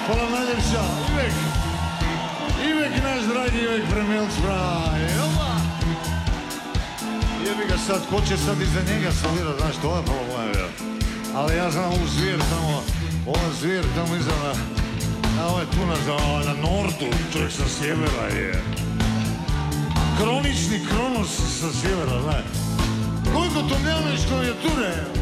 Hvala najljepša, Ivek naš dragi Ivek Premijelc, brajoma. Jebi ga sad, ko će sad iza njega solirat, znaš, to je problem, ja. Ali ja znam ovu zvijer tamo, ova zvijer tamo iza na ovaj tu na nordu, čovjek sa sjevera je. Kronični Kronos sa sjevera, znaš. Koliko to mjeliš klavijature,